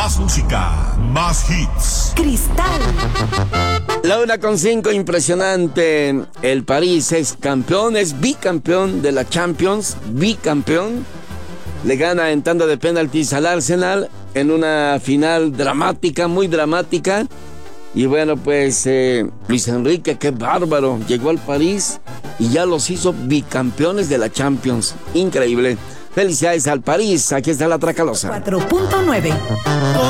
Más música, más hits. Cristal. La 1:05, impresionante. El París es campeón, es bicampeón de la Champions, bicampeón. Le gana en tanda de penaltis al Arsenal en una final dramática, muy dramática. Y bueno, pues Luis Enrique, qué bárbaro, llegó al París y ya los hizo bicampeones de la Champions. Increíble. Felicidades al París, aquí está la Tracalosa. 4.9.